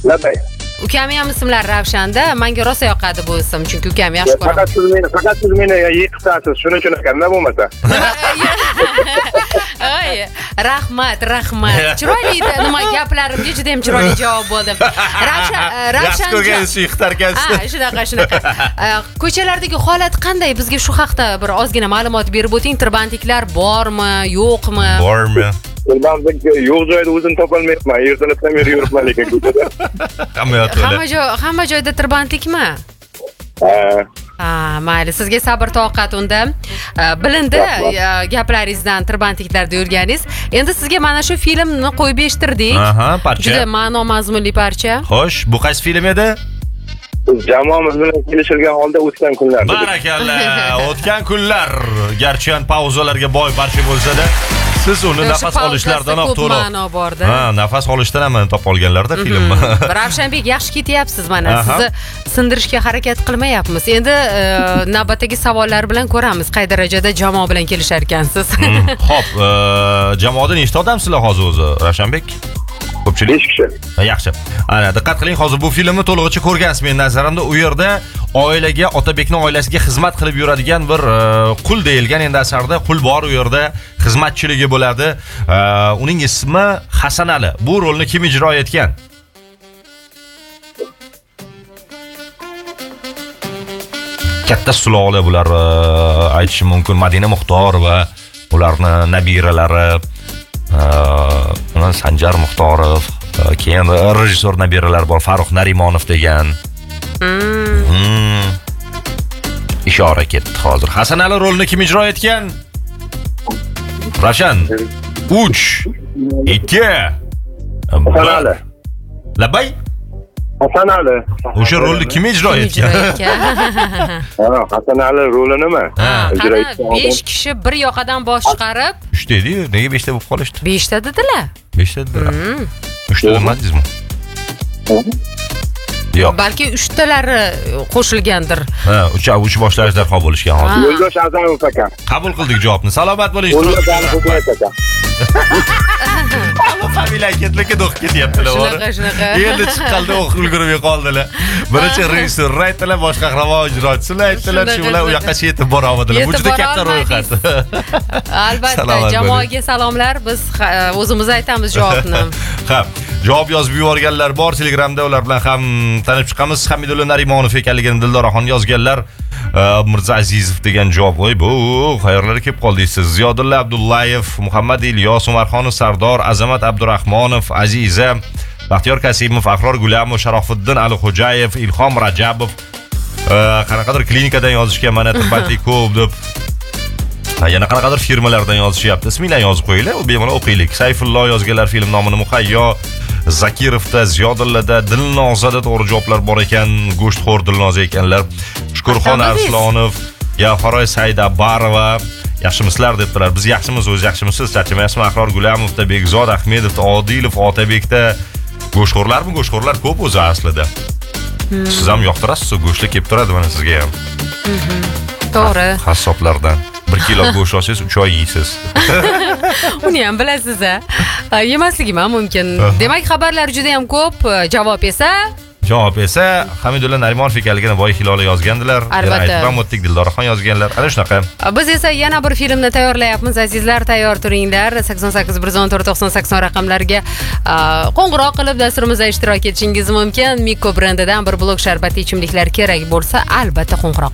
Labay. Ukamning ham ismlari Ravshanda. Menga rosa yoqadi bu ism, chunki ukam yaxshi ko'raman. Faqat siz meni yiqitasiz, shuning uchun ekanda bo'lmasa. Ay, rahmat. Chiroyli nima gaplarimga juda ham chiroyli javob bo'ldim. Ravshan. Yaxshi ko'rganingiz yiqitar ekansiz. Shunaqa. Ko'chalardagi holat qanday? Bizga shu haqda bir ozgina ma'lumot berib o'ting. Tirbandliklar bormi, yo'qmi? Bormi? Tirbandlik yo'q joyda o'zim topolmayapman. Ertalabdan beri yuribman lekin ko'chada. Hamma joyda tirbandlikmi? Mayli, sizga sabr toqat unda. Bilindi gaplaringizdan tirbandliklarda yurganingiz. Endi sizga mana shu filmni qo'yib eshittirdik. Parcha. Juda ma'no mazmunli parcha. Xo'sh, bu qaysi film edi? Jamoamiz bilan kelishilgan holda o'tgan kunlar. Barakalla, o'tgan kunlar. Garchi pauzalarga boy parcha bo'lsa-da, siz uni nafas olishlardan to'liq. Ma'no borda. Nafas olishdan ham top olganlarda film. Ravshanbek, yaxshi ketyapsiz mana. Sizni sindirishga harakat qilmayapmiz. Endi navbatdagi savollar bilan ko'ramiz qay darajada jamoa bilan kelishar ekansiz. Xo'p, jamoada nechta odamsizlar hozir o'zi, Ravshanbek? Ko'pchilik 5 kishi. Yaxshi. Ana, diqqat qiling, hozir bu filmni to'lig'icha ko'rgansiz men nazarimda. U yerda oilaga, Otabekning oilasiga xizmat qilib yuradigan bir qul deyilgan, endi asarda qul bor, u yerda xizmatchiligi bo'ladi. Uning ismi Hasanali. Bu rolni kim ijro etgan? Katta sulola bular, aytishim mumkin, Madina Muxtor va ularning nabiralari, Sanjar Muxtorov, keyin rejissor nabiralar bor, Farruh Narimonov degan. Ishora ketdi hozir. Hasanali rolini kim ijro etgan? Ravshan. 3 2 Hasanali. Labay? Hasanali. O'sha rolni kim ijro etgan? Hasanali roli nima? Qani 5 kishi bir yoqadan bosh chiqarib. 3 dedi-yu, nega 5 ta bo'lib qolishdi? 5 ta dedilar. 5 ta dedilar. 3 ta demadingizmi? Yo'q. Balki 3 talari qo'shilgandir. Uch boshlar darhol bo'lishgan hozir. Yo'ldosh Azamov aka. Qabul qildik javobni. Salomat bo'ling. Familiya ketlikka do'q ketyaptilar. Shunaqa. Endi chiqqanda o'qib ulgurmay qoldilar. Birinchi rejissor aytdilar, bosh qahramon ijrochisilar aytdilar, shu bilan u yoqqa yetib boramidilar. Bu juda katta ro'yxat. Albatta, jamoaga salomlar. Biz o'zimiz aytamiz javobni. Xo'p, javob yozib yuborganlar bor. Telegramda ular bilan ham tanib chiqamiz. Hamidulla Narimonov ekanligini Dildoraxon yozganlar. Mirza Azizov degan javob. Voy, bu xayrlarga kelib qoldingiz. Ziyodulla Abdullayev, Muhammad Ilyos, Umarxonov Sardor, Azamat Abdurahmonov, Aziza, Baxtiyor Kasimov, Ahror Gulamov, Sharofiddin Alixo'jayev, Ilhom Rajabov. Qanaqadir klinikadan yozishgan, mana tirbandlik ko'p deb. Yana qanaqadir firmalardan yozishyapti. Isminglarni yozib qo'yinglar, u bemalol o'qiylik. Sayfullo yozganlar film nomini Muhayyo, Zakirovda, Ziyodullada, Dilnozada to'g'ri javoblar bor ekan. Go'shtxo'r Dilnoza ekanlar. Shukurxon Arslonov, Yafaroy Saydabarova. Yaxshimisizlar debdilar. Biz yaxshimiz, o'z yaxshimisiz. Charchamayapsizmi? Ahror Gulamovda, Bekzod Ahmedovda, Odilov, Otabekda. Go'shtxo'rlarmi? Go'shtxo'rlar ko'p o'zi aslida. Siz ham yoqtirasiz, go'shtli kelib turadi mana sizga ham. To'g'ri. Qassoblardan 1 kilo go'sht olsangiz 3 oy yeysiz. Uni ham bilasiz-a. Yemasligim ham mumkin. Demak, xabarlar juda ham ko'p, javob esa Hamidulla Narimonov ekanligini boy Hilola yozgandilar. Albatta. Aytib o'tdik, Dildoraxon yozganlar. Ana shunaqa. Biz esa yana bir filmni tayyorlayapmiz, azizlar, tayyor turinglar. 88 114 98 raqamlariga qo'ng'iroq qilib dasturimizda ishtirok etishingiz mumkin. Mikko brendidan bir blok sharbati ichimliklar kerak bo'lsa, albatta qo'ng'iroq